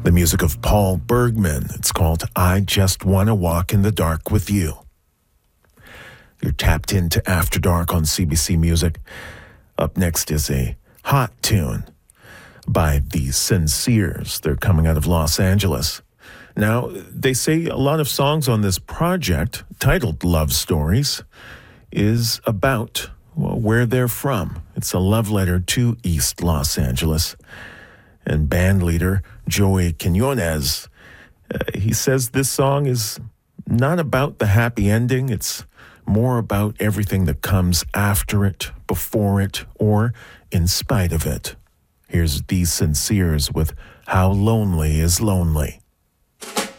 The music of Paul Bergman. It's called I Just Wanna Walk in the Dark with You. You're tapped into After Dark on CBC Music. Up next is a hot tune by the Sinceres. They're coming out of Los Angeles. Now, they say a lot of songs on this project, titled Love Stories, is about where they're from. It's a love letter to East Los Angeles. And band leader Joey Quinones, he says this song is not about the happy ending. It's more about everything that comes after it, before it, or in spite of it. Here's The Sinceres with How Lonely is Lonely.